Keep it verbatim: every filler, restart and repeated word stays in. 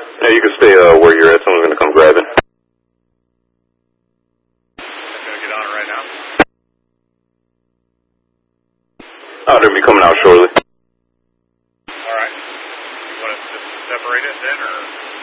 Yeah, you can stay uh, where you're at. Someone's going to come grab it. I'm going to get on it right now. Oh, they'll be coming out shortly. All right. You want us to separate it then, or?